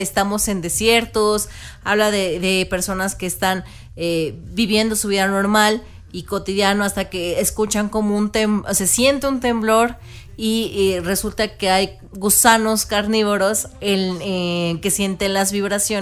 estamos en desiertos, habla de personas que están viviendo su vida normal y cotidiano hasta que escuchan como se siente un temblor y resulta que hay gusanos carnívoros que sienten las vibraciones